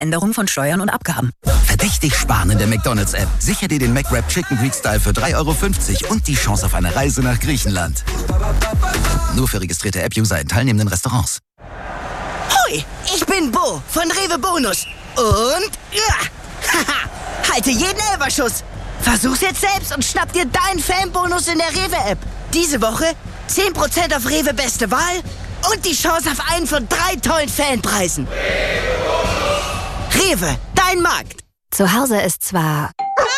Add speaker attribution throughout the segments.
Speaker 1: Änderung von Steuern und Abgaben.
Speaker 2: Verdächtig sparen in der McDonald's-App. Sicher dir den McWrap Chicken Greek Style für 3,50 € und die Chance auf eine Reise nach Griechenland. Nur für registrierte App-User in teilnehmenden Restaurants.
Speaker 3: Hui, ich bin Bo von Rewe Bonus. Und halte jeden Elferschuss. Versuch's jetzt selbst und schnapp dir deinen Fanbonus in der Rewe-App. Diese Woche 10% auf Rewe Beste Wahl und die Chance auf einen von 3 tollen Fanpreisen. Rewe, dein Markt.
Speaker 4: Zu Hause ist zwar...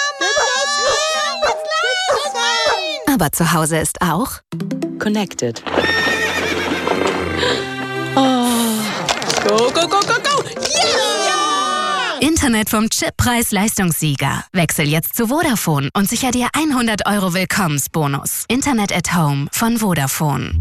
Speaker 4: Aber zu Hause ist auch...
Speaker 5: Connected. Oh. Go, go, go, go, go! Yeah!
Speaker 4: Internet vom Chip-Preis-Leistungssieger. Wechsel jetzt zu Vodafone und sicher dir 100 € Willkommensbonus. Internet at Home von Vodafone.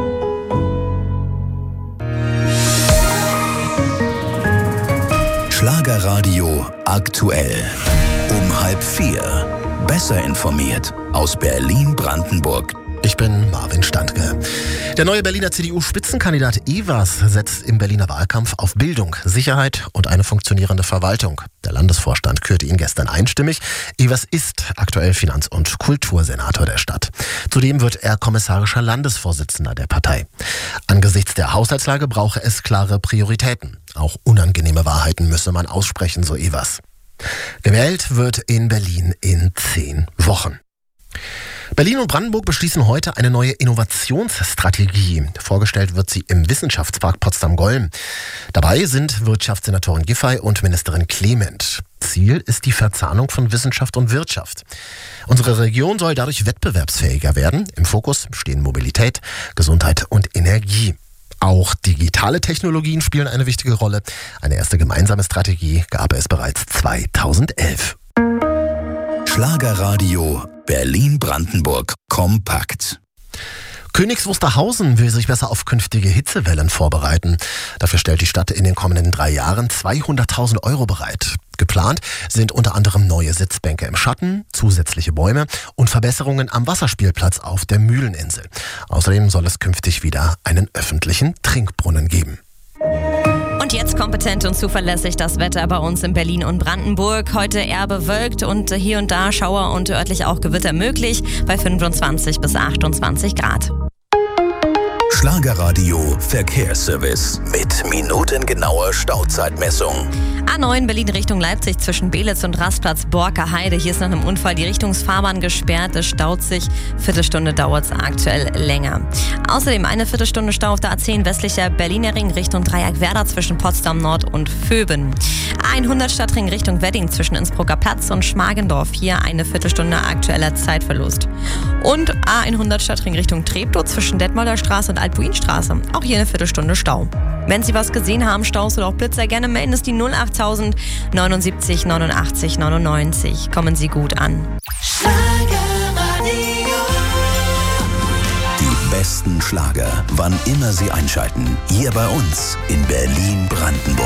Speaker 2: Schlagerradio aktuell. Um 3:30. Besser informiert aus Berlin-Brandenburg.
Speaker 6: Ich bin Marvin Standke. Der neue Berliner CDU-Spitzenkandidat Evers setzt im Berliner Wahlkampf auf Bildung, Sicherheit und eine funktionierende Verwaltung. Der Landesvorstand kürte ihn gestern einstimmig. Evers ist aktuell Finanz- und Kultursenator der Stadt. Zudem wird er kommissarischer Landesvorsitzender der Partei. Angesichts der Haushaltslage brauche es klare Prioritäten. Auch unangenehme Wahrheiten müsse man aussprechen, so Evers. Gewählt wird in Berlin in 10 Wochen. Berlin und Brandenburg beschließen heute eine neue Innovationsstrategie. Vorgestellt wird sie im Wissenschaftspark Potsdam-Golm. Dabei sind Wirtschaftssenatorin Giffey und Ministerin Clement. Ziel ist die Verzahnung von Wissenschaft und Wirtschaft. Unsere Region soll dadurch wettbewerbsfähiger werden. Im Fokus stehen Mobilität, Gesundheit und Energie. Auch digitale Technologien spielen eine wichtige Rolle. Eine erste gemeinsame Strategie gab es bereits 2011.
Speaker 2: Schlagerradio Berlin-Brandenburg kompakt.
Speaker 6: Königs Wusterhausen will sich besser auf künftige Hitzewellen vorbereiten. Dafür stellt die Stadt in den kommenden 3 Jahren 200.000 € bereit. Geplant sind unter anderem neue Sitzbänke im Schatten, zusätzliche Bäume und Verbesserungen am Wasserspielplatz auf der Mühleninsel. Außerdem soll es künftig wieder einen öffentlichen Trinkbrunnen geben.
Speaker 7: Und jetzt kompetent und zuverlässig das Wetter bei uns in Berlin und Brandenburg. Heute eher bewölkt und hier und da Schauer und örtlich auch Gewitter möglich bei 25 bis 28 Grad.
Speaker 2: Schlagerradio Verkehrsservice mit minutengenauer Stauzeitmessung.
Speaker 7: A9 Berlin Richtung Leipzig zwischen Belitz und Rastplatz Borker-Heide. Hier ist nach einem Unfall die Richtungsfahrbahn gesperrt. Es staut sich. Viertelstunde dauert es aktuell länger. Außerdem eine Viertelstunde Stau auf der A10 westlicher Berliner Ring Richtung Dreieck-Werder zwischen Potsdam Nord und Vöben. A100 Stadtring Richtung Wedding zwischen Innsbrucker Platz und Schmargendorf. Hier eine Viertelstunde aktueller Zeitverlust. Und A100 Stadtring Richtung Treptow zwischen Detmolder Straße und Alpuinstraße. Auch hier eine Viertelstunde Stau. Wenn Sie was gesehen haben, Staus oder auch Blitzer, gerne melden es die 08000 79 89 99. Kommen Sie gut an.
Speaker 2: Die besten Schlager, wann immer Sie einschalten. Hier bei uns in Berlin-Brandenburg.